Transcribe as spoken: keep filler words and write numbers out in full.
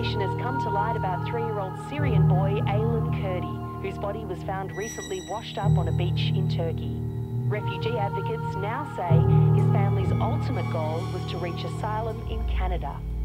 information has come to light about three-year-old Syrian boy Aylan Kurdi, whose body was found recently washed up on a beach in Turkey. Refugee advocates now say his family's ultimate goal was to reach asylum in Canada.